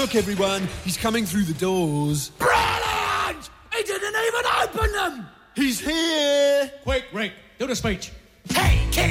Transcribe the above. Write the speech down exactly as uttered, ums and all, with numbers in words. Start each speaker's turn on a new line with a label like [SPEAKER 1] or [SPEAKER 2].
[SPEAKER 1] Look, everyone, he's coming through the doors.
[SPEAKER 2] Brilliant! He didn't even open them!
[SPEAKER 1] He's here!
[SPEAKER 3] Quick, Rick, do the speech.
[SPEAKER 2] Hey, kid!